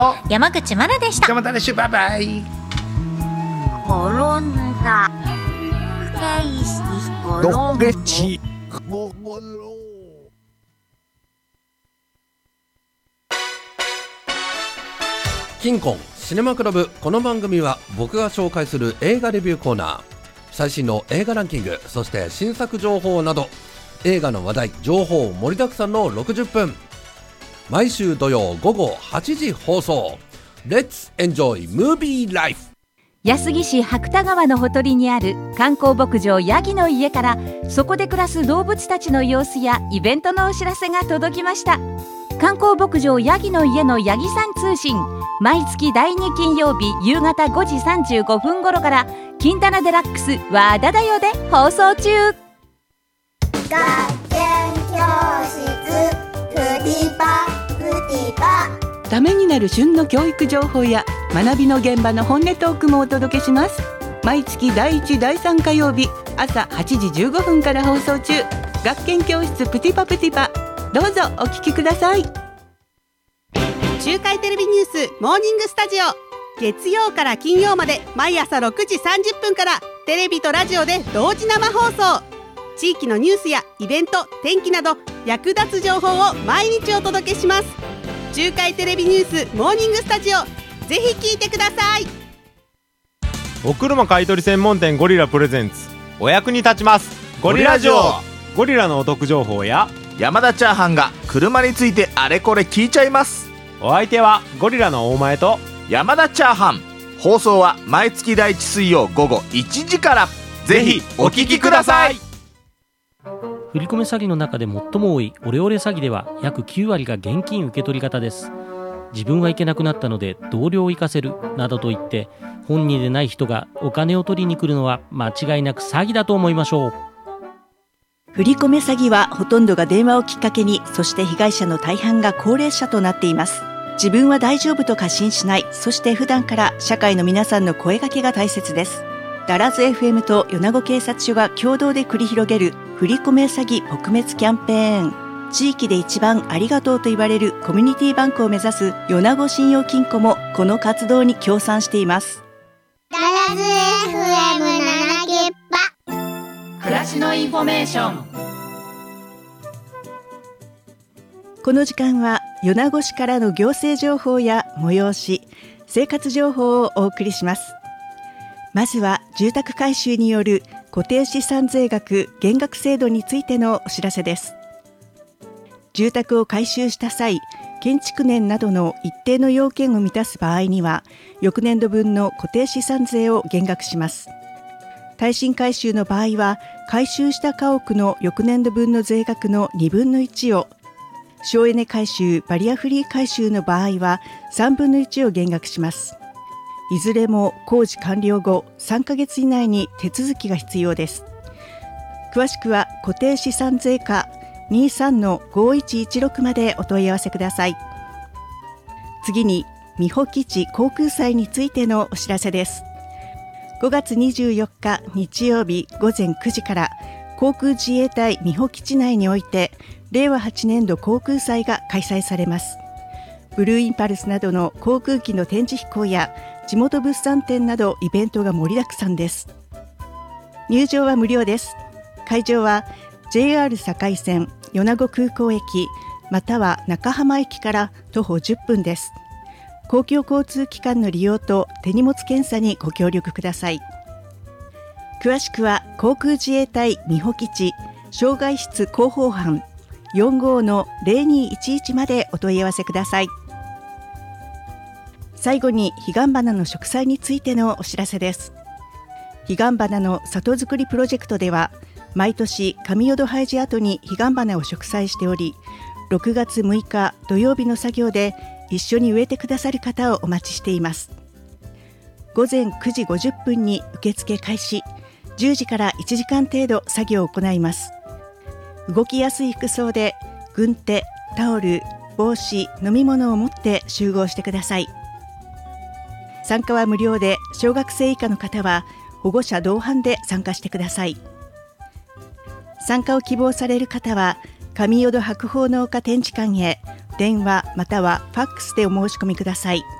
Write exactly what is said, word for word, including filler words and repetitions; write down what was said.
山口まなでした。 じゃあまた来週、バイバイ。 転んだどれちキンコンシネマクラブ。この番組は僕が紹介する映画レビューコーナー、最新の映画ランキング、そして新作情報など映画の話題情報盛りだくさんのろくじゅっぷん、毎週土曜午後はちじ放送。 Let's enjoy movie life。 安来市白田川のほとりにある観光牧場ヤギの家から、そこで暮らす動物たちの様子やイベントのお知らせが届きました。観光牧場ヤギの家のヤギさん通信、毎月だいに金曜日夕方ごじさんじゅうごふん頃から金棚デラックスわーだだよで放送中。 学研教室プティパプティパ、 ためになる旬の教育情報や学びの現場の本音トークもお届けします。毎月だいいちだいさん火曜日朝はちじじゅうごふんから放送中。学研教室プティパプティパ、どうぞお聞きください。 中海テレビニュースモーニングスタジオ、月曜から金曜まで毎朝ろくじさんじゅっぷんからテレビとラジオで同時生放送。地域のニュースやイベント、天気など役立つ情報を毎日お届けします。中海テレビニュースモーニングスタジオ、ぜひ聞いてください。 お車買取専門店ゴリラプレゼンツ、お役に立ちますゴリラジオ。ゴリラのお得情報や山田チャーハンが車についてあれこれ聞いちゃいます。 お相手はゴリラの大前と山田チャーハン。放送は毎月第一水曜午後いちじから。ぜひお聞きください。 振り込め詐欺の中で最も多いオレオレ詐欺では約きゅうわりが現金受け取り型です。自分は行けなくなったので同僚を行かせるなどと言って本人でない人がお金を取りに来るのは間違いなく詐欺だと思いましょう。 振り込め詐欺はほとんどが電話をきっかけに、そして被害者の大半が高齢者となっています。自分は大丈夫と過信しない、そして普段から社会の皆さんの声掛けが大切です。ダラズ エフエム と米子警察署が共同で繰り広げる振り込め詐欺撲滅キャンペーン。地域で一番ありがとうと言われるコミュニティバンクを目指す米子信用金庫もこの活動に協賛しています。 ダラズ エフエムなな きっぱ、 暮らしのインフォメーション。 この時間は米子市からの行政情報や催し、生活情報をお送りします。まずは住宅改修による固定資産税額減額制度についてのお知らせです。住宅を改修した際、建築年などの一定の要件を満たす場合には、翌年度分の固定資産税を減額します。耐震改修の場合は、改修した家屋の翌年度分の税額のにぶんのいちを、省エネ改修、バリアフリー改修の場合はさんぶんのいちを減額します。いずれも工事完了後さんかげつ以内に手続きが必要です。詳しくは固定資産税課 にじゅうさんのごいちいちろく までお問い合わせください。次に美保基地航空祭についてのお知らせです。ごがつにじゅうよっか日曜日ごぜんくじから航空自衛隊美保基地内においてれいわはちねんど航空祭が開催されます。ブルーインパルスなどの航空機の展示飛行や地元物産展などイベントが盛りだくさんです。入場は無料です。会場は ジェイアール 堺線米子空港駅または中浜駅から徒歩じゅっぷんです。公共交通機関の利用と手荷物検査にご協力ください。詳しくは航空自衛隊美保基地障害室広報班 よんじゅうごのぜろにいちいち までお問い合わせください。最後に彼岸花の植栽についてのお知らせです。彼岸花の里づくりプロジェクトでは毎年上淀ハイジ跡に彼岸花を植栽しており、ろくがつむいか土曜日の作業で一緒に植えてくださる方をお待ちしています。ごぜんくじごじゅっぷんに受付開始、じゅうじからいちじかん程度作業を行います。動きやすい服装で軍手、タオル、帽子、飲み物を持って集合してください。参加は無料で、小学生以下の方は保護者同伴で参加してください。参加を希望される方は上淀白鳳農家展示館へ電話またはファックスでお申し込みください。